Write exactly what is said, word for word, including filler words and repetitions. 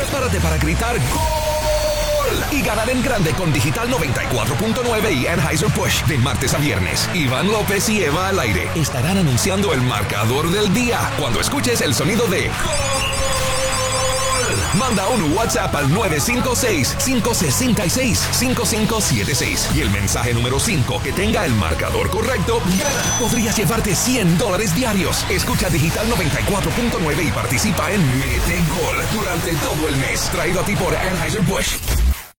Prepárate para gritar ¡Gol! Y ganar en grande con Digital noventa y cuatro punto nueve y Anheuser-Busch de martes a viernes. Iván López y Eva al aire estarán anunciando el marcador del día cuando escuches el sonido de ¡Gol! Manda un WhatsApp al nueve cinco seis, cinco seis seis, cinco cinco siete seis y el mensaje número cinco que tenga el marcador correcto gana. Podrías llevarte cien dólares diarios. Escucha Digital noventa y cuatro punto nueve y participa en Mete Gol durante todo el mes. Traído a ti por Anheuser-Busch.